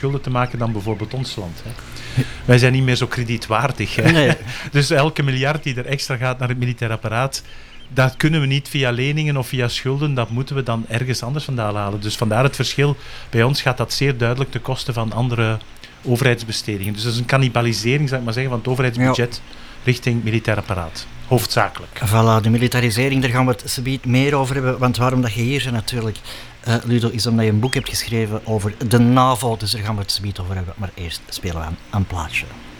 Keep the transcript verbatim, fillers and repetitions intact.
schulden te maken dan bijvoorbeeld ons land. Hè. Wij zijn niet meer zo kredietwaardig. Hè. Nee. Dus elke miljard die er extra gaat naar het militair apparaat, dat kunnen we niet via leningen of via schulden, dat moeten we dan ergens anders vandaan halen. Dus vandaar het verschil. Bij ons gaat dat zeer duidelijk ten koste van andere overheidsbestedingen. Dus dat is een cannibalisering, zou ik maar zeggen, van het overheidsbudget ja. richting militair apparaat. Hoofdzakelijk. Voilà, de militarisering, daar gaan we het subiet meer over hebben. Want waarom dat je hier bent natuurlijk, uh, Ludo, is omdat je een boek hebt geschreven over de NAVO. Dus daar gaan we het subiet over hebben. Maar eerst spelen we aan een plaatje.